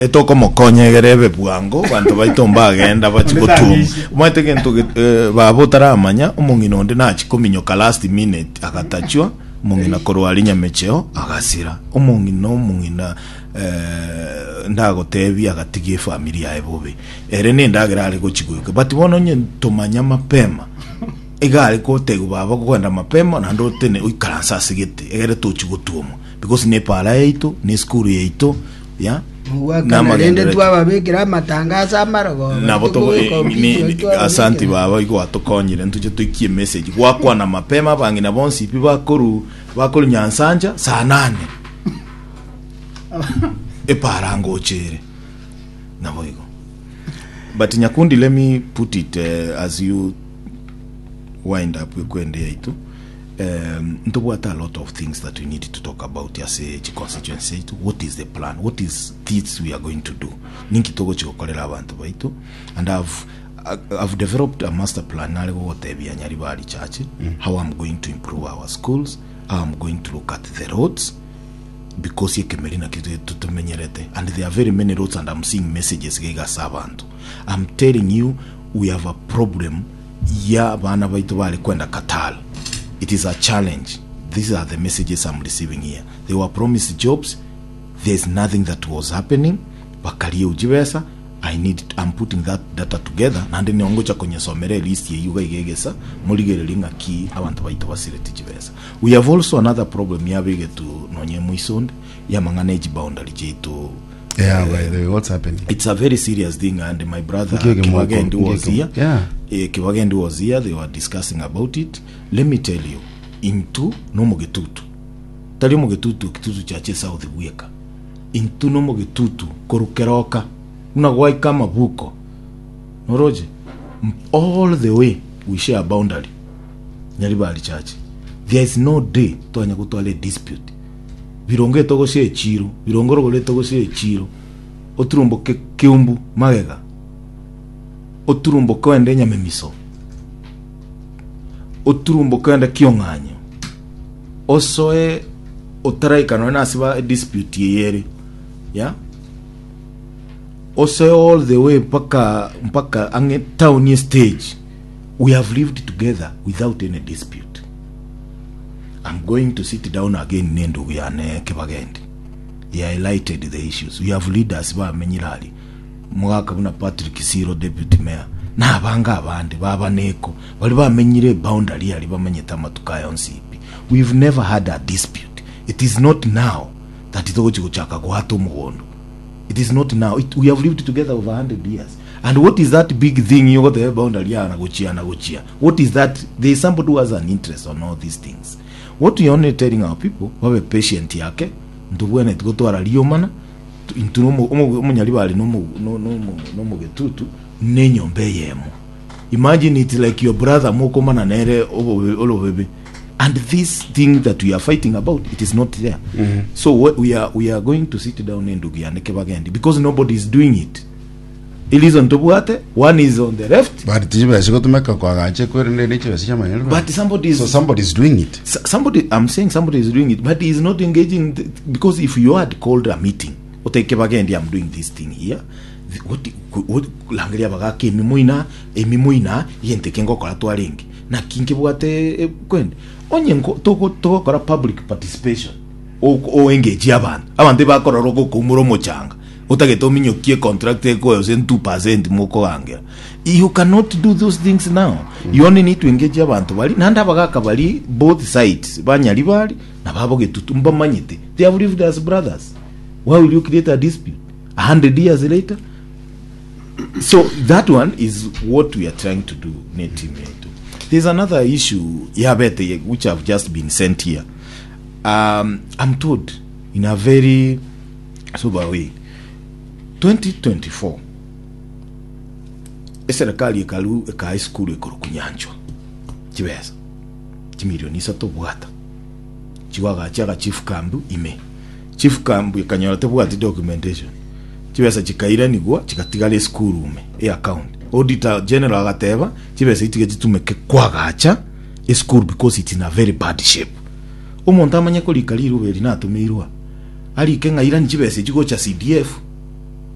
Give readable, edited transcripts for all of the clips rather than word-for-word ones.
etoko mokonye gerebe bwango bantu baitomba agenda bachikotum mwete gento babotara amanya umungino ndi nachikominyoka last minute agatachwa mungina korwali nyamecheo agasira umungina ndagotebi agatigie familia ebobe ere ni ndagira ari gochiguka but bono nye tomanya mapema igari ko tego baba kwenda mapema na ndo tene uikaransa sigete egere tochigutumo because ne para yeito ne skuru yeito ya namarende twababikira matangazo amarogo naboto asanti baba iko atokonyire ntuje tuikie message gwakwa na mapema bangina bonsi pi bakuru nyansanja saa 8 eparango chere naboigo but nyakundi, let me put it as you wind up kwende yetu what a lot of things that we need to talk about as a constituency. What is the plan? What is this we are going to do? Ninki togo chikokolera abantu baitu, and I've developed a master plan nale wotebi anyaribali chache, how I'm going to improve our schools, how I'm going to look at the roads, because ye kemerina kitu tutumenyerete, and there are very many roads and I'm seeing messages gega sabantu. I'm telling you, we have a problem ya bana baitu bali kwenda Katal. It is a challenge. These are the messages I'm receiving here. They were promised jobs. There's nothing that was happening. Bakalie ujibesa. I'm putting that data together. Nande niongocha kwenye somere list ye yuga igegesa. Muligere linga ki abantu baito basireti jibesa. We have also another problem yabige to nonye muisonde. Ya manganage boundary jeito. Yeah, by the way, what's happening? It's a very serious thing, and my brother Kiwagendi was here. Yeah. Kiwagendi was here. They were discussing about it. Let me tell you, into no mogetutu. Tali mogetutu kitutu chache South Weka. Into no mogetutu korukeroka. Unagwai kama buko. Noroje. All the way we share a boundary. Nyaribali chache. There is no day to anyakutwale dispute. Vironge togo she chiro, virongoro gole togo she chiro. Oturumbo keumbu magega. Oturumbo kwende nyamemiso. Oturumbo kwende kionganyo. Osoe otarai kanona asiba dispute yeyere. Yeah? Osoe all the way mpaka ange town stage. We have lived together without any dispute. I'm going to sit down again nendo yane Kibagendi. He highlighted the issues. We have leaders ba menyirali. Mwaka buna Patrick Siro deputy mayor. Na abanga abandi baba neko. Bali ba menyire boundary yali ba menyeta matuka on CP. We've never had a dispute. It is not now that itogochi kuchaka gwato mugondo. It is not now. We have lived together over 100 years. And what is that big thing you got the boundary na gochia? What is that? There is somebody who has an interest on all these things. What we are only telling our people, wabe patient yake, ntubuene tukotwara liomana, intunomo umunyalibali no getutu nenyombe yemo. Imagine it like your brother mokomana nere olobebe. And this thing that we are fighting about, it is not there. So we are going to sit down and do Kibagendi because nobody is doing it. It is on Tobuate, one is on the left. But somebody is... So somebody is doing it. I'm saying somebody is doing it, but he is not engaging... because if you had called a meeting, Kibagendi, I'm doing this thing here, what langalia bagake emimuina yente kengo kola twalengi na kinkibuate kwende onye toko kora public participation o engage abantu bakora roko kumuro mochanga utageto minyokie contract eko yo 2% moko wange. You cannot do those things now. You only need to engage abantu bali nanda bagaka bali both sides banyali bali na baboge tutumba manyete. They have lived as brothers. Why will you create a dispute 100 years later? So that one is what we are trying to do. There's another issue which have just been sent here. I'm told in a very sober way, 2024 eserikali eka high school ekoro kunyanjwa kibeza kimilioni 3 bwata chiwaga chaga chief camp ekanyora tebwati documentation kibeza chikaira nigwa chikatigale school ume account auditor general agateba kibeza itige kitumeke kwagacha school because it's in a very bad shape. Omuntu amanya ko likaliro beri natumirwa ali kenga ira nkibeza kigo cha CDF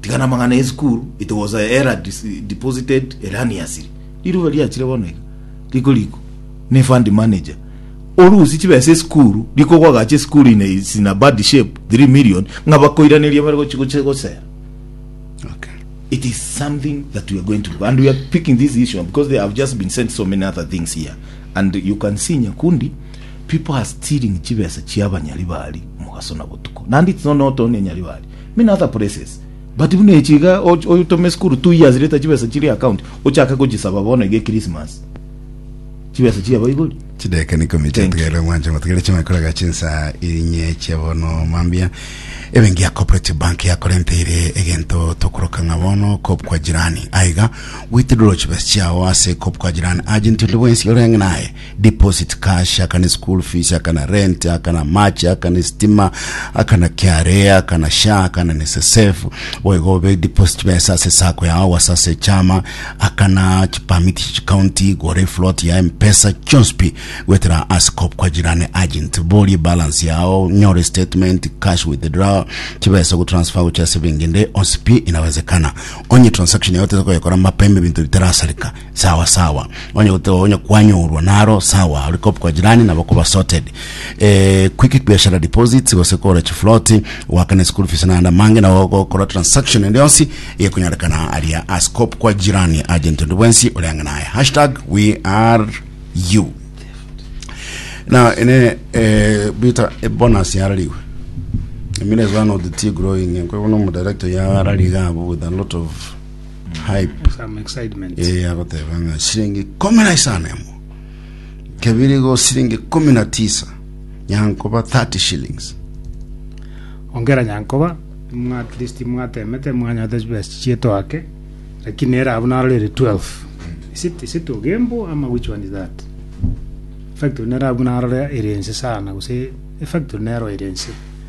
tikana mangana school it was a error deposited erroneously liru bali achire boneka liko ne fund manager orusi chibese school liko kwa gache school in a bad shape 3 million ngabakoiraneria bari go sell. Okay. It is something that we are going to do, and we are picking this issue because they have just been sent so many other things here, and you can see Nyakundi people are stealing chibesa chiaba nyalibali mugasona botuko, and it's not only nyalibali, many other places. But even echiga oyutome school 2 years later chibesa chiri account ochaka kujisaba bona ge Christmas chibesa chiaba igoli chideka niko mitendera mwanje mutagere chama koraga chinsa inye chebono mambia ebengia cooperative bank ya korentire egento tokoroka ngabono kop kwa jirani aiga withdraw chibesa wase kop kwa jirani agent lwensi yoreng nae deposit cash akana school fees akana rent akana match akana stima akana kiare akana sha akana NSSF wego be deposit pesa sako ya wasase chama akana permit county gore float ya mpesa chonspi wetra askop kwa jirani agent body balance yao nyore statement cash withdraw chibesa ku transfer ucha sebengende onspi inawezekana onye transaction yote zako yakora mapembe bintu bitarasalika sawa onye kwanyurwa naro sawa alikop kwa jirani na bakuba sorted quick biashara deposits wasekora chifloti wakane school fees na mange na wakora transaction ndionsi yekunyarikana alia askop kwa jirani agent ndwensi olenganaye #WeAreYou. Now ene bita bonus yaraliwe. I mean, as one of the tea growing, and one director yaraliga with a lot of hype, some excitement. Yeah, but the siringi 19 mo. Kebiri go siringi 19. Nyankoba 30 shillings. Ongera nyankoba at least mwatemete mwanya this best chieto wake. Lakini era abunarele 12. Is it Ogembo ama which one is that? Factor nera abunarele irense sana kuse factor nero irense.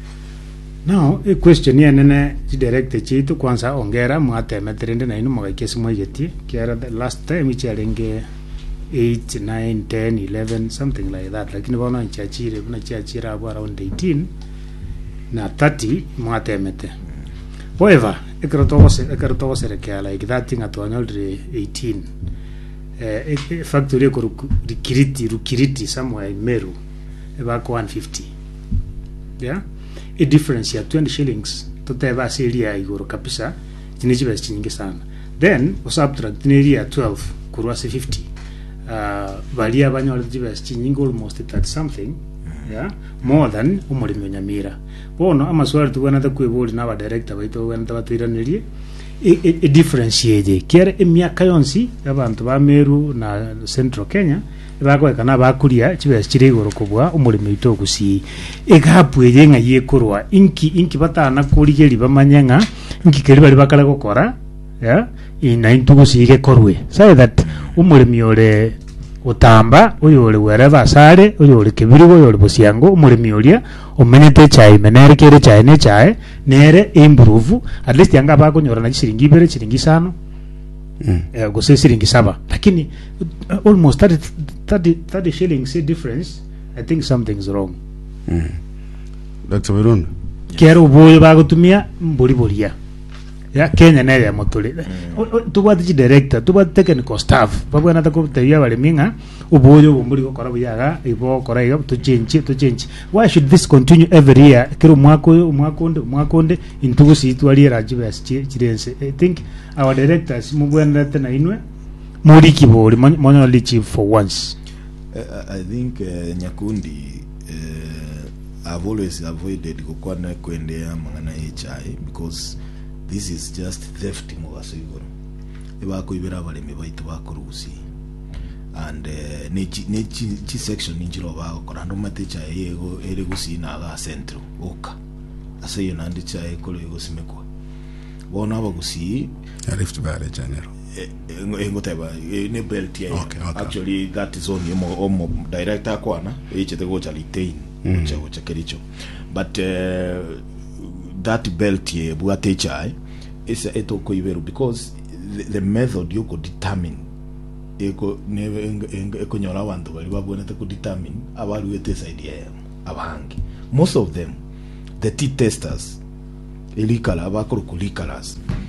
Now a question here nene director chitu kwanza ongera mwatemete rende na inu mwakesi mwageti kiara the last time ichiarenge 8, 9, 10, 11 something like that, lakini wana nchachire kuna chachira abo around 18 na 30 mwatemete. However, ekrotogo serekea like that thing at 18 factory ko rukiriti somewhere in Meru about 150. Yeah, a difference ya 20 shillings toteba seria igoro kabisa chinichiba chinyingi sana. Then subtract neria 12 kurwase 50. Valia banyo chiba chinyingi almost 30 something. Yeah, more than umulimi Nyamira. Bono amaswali tubona takweboli na director baito wena tabatwiraniriye a difference yeje kere emyaka yonsi abantu ba Meru na Central Kenya bakwekana bakuria chibes chirigoro kubwa umulimi itogusi egapwe nga yekorwa inki batana kurigeri bamanyenga inki keri bali bakala gukora yeah ina intugusi korwe say that umulimi ole utamba uyole wereva sare uyole kibirigo uyole busiango umulimi olia umenete chai menere kere chai ne chai nere improve at least yanga bako nyora na shiringi bere shiringi sano gose shiringi 7 lakini almost 30 shillings difference. I think something's wrong. Dr. Verun kero boyo bago tumia mbolibolia ya Kenya na ya motole tubati director tubati technical staff babu na tako tayya bale minga uboyo bumbuli ko kora buyaga ibo kora yo to change. Why should this continue every year? Kero mwakonde intugusi twali rajibe chirense. I think our directors mubwenda tena inwe muri kibori mono lichi for once. I think Nyakundi I've always avoided kukwana kuendea mangana HI because this is just theft mugaso igoro ebako ibera baleme baitu bakurusi and nechi section injiro bago korando matecha yego ere gusina ga centro oka asayo nandi cha ekolo yego simekwa bona bagusi Rift Valley general engoteba ne belt ya actually that is only omo director kwana echete go chalitain cha kericho but that belt ye buatecha is eto koiberu because the method you could determine eko nyora abantu bali babona to determine abalu wete side ya abangi most of them the tea testers elikala abakurukulikalas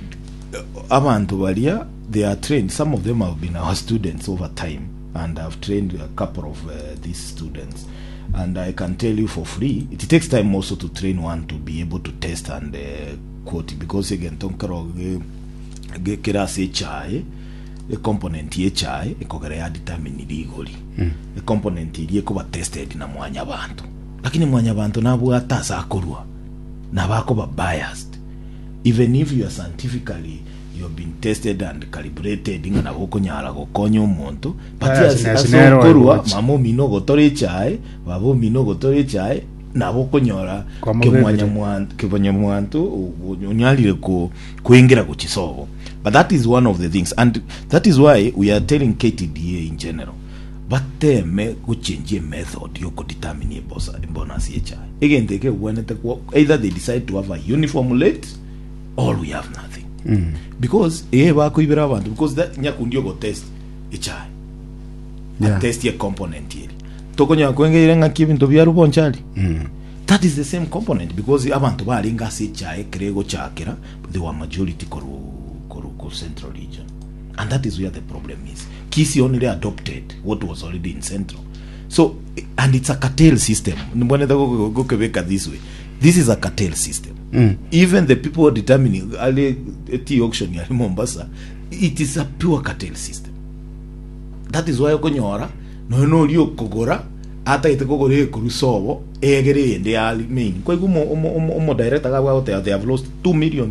abantu balia, they are trained. Some of them have been our students over time, and I've trained a couple of these students. And I can tell you for free, it takes time also to train one to be able to test and quote, because again, tonkaro kira se chai, a component ye chai, a kogarea determine legally. A component ye kuba tested na mwanya bantu. Lakini mwanya bantu nabu atasa akorua. Na bako ba biased. Even if you are scientifically, you have been tested and calibrated inga na boko nyala gokonyo omuntu, but asokorua mamo mino gotore chai, babo mino gotore chai, na boko nyora kebanya mwantu unyalire kuingira kuchisobo. But that is one of the things, and that is why we are telling KTDA in general, but me kuchange method yoko determine bonus chai. Again, they get when either they decide to have a uniform rate or we have nothing. Because because that nyakundio go test chai. Test your component here. Tokonya kwenge irenga kibintu bya rubonchali. That is the same component, because abantu balinga se chai krego chakera, they were majority koru central region. And that is where the problem is. Kisi only adopted what was already in central. So, and it's a cartel system. Go Quebec this way. This is a cartel system. Even the people determining tea auction ya Mombasa, it is a pure cartel system. That is why okonyora no liyo kogora ata itekogore kurusobo egere ende ya main. Kwa hivyo director gawa they have lost 2 million.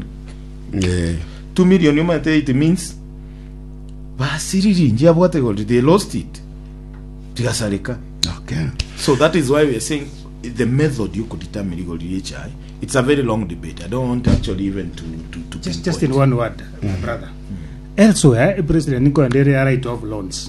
2 million it means basiriri njia bwate gold, they lost it. Tigasarika. Okay. So that is why we are saying the method you could determine legal DHI. It's a very long debate. I don't want actually even to just in one word, brother. Elsewhere, President Niko and the right of loans.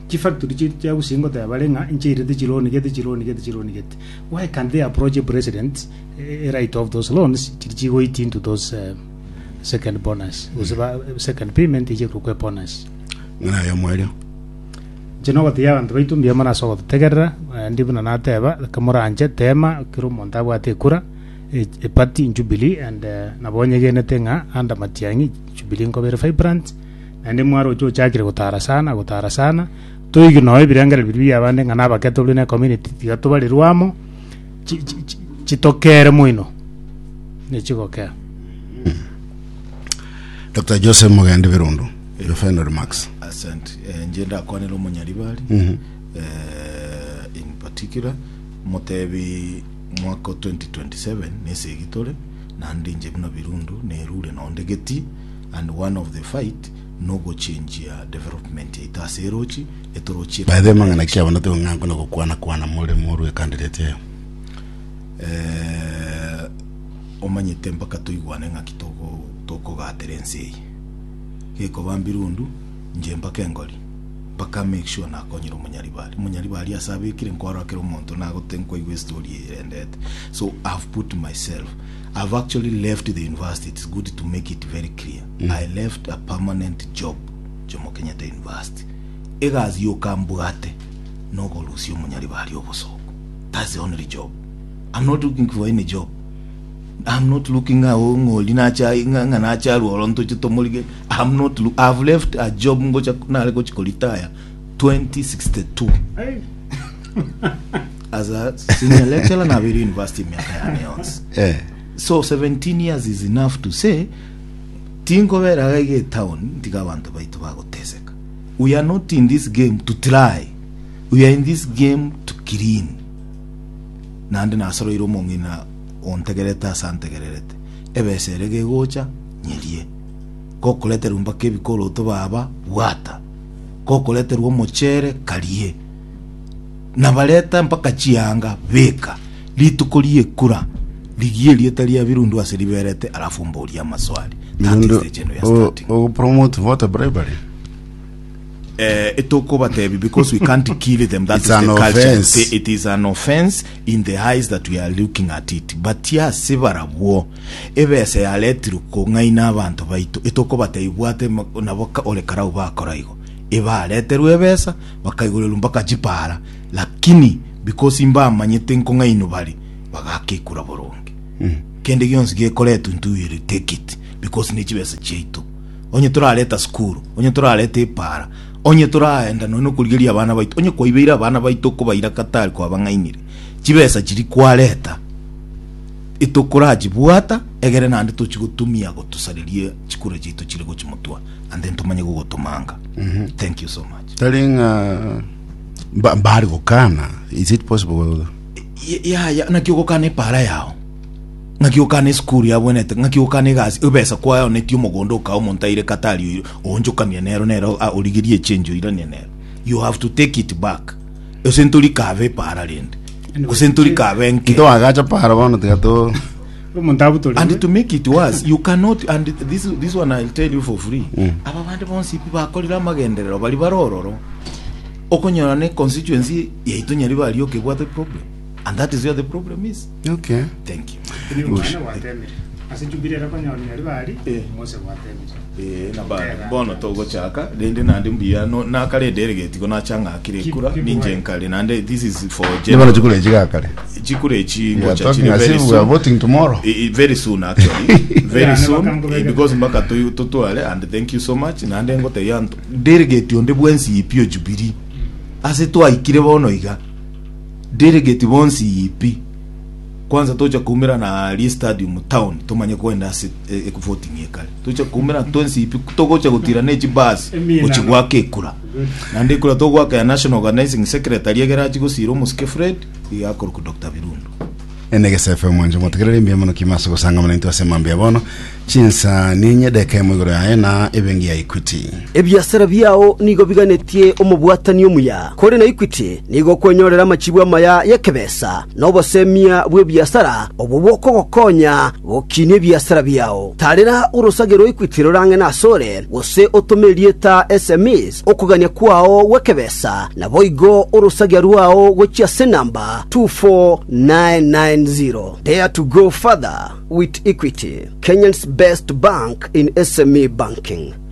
Why can't they approach a president right of those loans to wait into those second bonus, second payment is a bonus? Genoa the and wait to be a manaso of Tegra and even an ateva, the Camoranje, Tema, Kirumontawa Tekura, a party in Jubilee, and Nabonia Genetenga, and the Matiangi, Jubilee Cover Vibrant, and the Maro Joe Jagger Gotarasana, to ignore Birangal will be abandoning another Catalina community, the Atobali Ruamo, Chitokere Muino, Nichigoke. Dr. Joseph Mogande Virundo, your final remarks. Asante. Njenda Kwanelo Munyalibali, in particular, Motebi mwaka 2027 nese gitole na ndi njebuna Birundu ne rule na ondegeti, and one of the fight no go change ya development ya itaserochi etorochi by the manga nakia wanatu ngango na kuana mole muru ya candidate ya omanye tempa katuigwane nga kitoko toko gaterensei keko bambirundu njemba kengoli paka make sure na konyiro munyalibali asabe kire nkwara kiro monto na gotenkwa iwe story and that. So I've put myself, I've actually left the university. It's good to make it very clear. I left a permanent job Jomo Kenyatta University. Egazi yokambuate no go lose munyalibali obosoko. That's the only job. I'm not looking for any job. I'm not looking at I'm not I've left a job retire 2062 as a senior lecturer na very university so 17 years is enough to say tingo vera get town tigabantu baitu bagoteseka. We are not in this game to try, we are in this game to clean. Nande na soro iromongina ontegereta santegerete ebeserege gocha nyerie kokoleter umbake bikolo to baba bwata kokoleter wo mochere kalie na baleta mpaka chianga beka litukolie kura ligie lietalia Birundu aseliberete alafu mbolia maswali. That is the general starting. Promote voter bribery. Because we can't kill them. That's the culture. It is an offense in the eyes that we are looking at it. But yeah, severa war. Ebe se aletru ko ngaina abantu baitu. Itoko bataibuate na boka ole karau ba koraigo. Eba aletru ebesa bakaigulelu mpaka jipara. Lakini because imba manyete nko ngaino bali bagake kura boronge. Kende gyonsi ge koletu ntuire take it because nichibesa cheito. onye turaleta skuru onye turaleta ipara onye turaenda no kurigiria abana baitu onye koibeira abana baitu kubaira katari kwa bangainire chibesa chiri kwareta itukurajibuata egere nandi tuchigutumia gutusaririe chikure jitu chiri guchimutwa and then tumanye gugutumanga. Thank you so much. Telling bari gukana, is it possible? Yeah, nakiugukane para yao ngakiukane skuru ya bwenete ngakiukane gazi ubesa kwayo netio mugondo ka umontaire katari onjukania nero origirie change ira nero. You have to take it back. Usenturi kave para rende usenturi kave nke to agacha para bono tigato and to make it worse you cannot, and this one I'll tell you for free. Aba bandi bonsi bakolira magenderero bali barororo okonyora ne constituency yaitu nyari bali okebwa the problem. And that is where the problem is. Okay. Thank you. Bono togo chaka dende nandi mbia no na kale delegate gona changa akire kura ninje nkale nande this is for general chikure chiga kale chikure chi ngocha chine very soon. We are voting tomorrow. Very soon actually. Very soon because mbaka to and thank you so much nande ngote yanto delegate onde bwensi ipio jubiri ase to aikire bono iga delegate bonsi ipi kwanza tocha kumira na li stadium town tumanye kwenda ku voting yekale tocha kumira tonsi ipi togocha gutira nechi bus uchigwake kura nande kura togwaka ya national organizing secretary yegera chigusiro musike Fred yakoro ku Dr. Birundu NGSF mwanje mutegerere mbia muno kimaso gusanga mwana ntwase mambia bono chinsa ninye deke mwigoro yae na ebengi ya Equity ebyasara byao nigo biganetie omubwatani omuya kore na Equity nigo kwenyorera amachibwa maya yekebesa nobo semia bwe byasara obuboko gokonya bokine byasara byao tarera urusagero Equity rorange na sore wose otomelieta SMS okuganya kwao wekebesa na boigo urusagero wao gochia number 24990. Dare to go further with Equity, Kenya's best bank in SME banking.